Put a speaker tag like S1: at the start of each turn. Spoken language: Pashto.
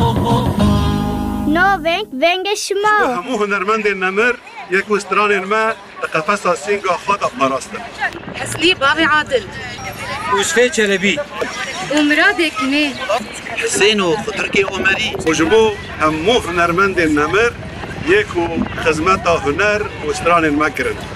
S1: ناوینگ ونگ شما
S2: همو هنرمند نمر یک وستران ما قفص سینگا خود پاراستن.
S3: حسنی بابی عادل
S4: یوسف چلبی
S3: ومراد کنه
S5: حسین و خضرکی عمری
S2: وجبو همو هنرمند نمر یک خدمت هنر وستران ما کرد.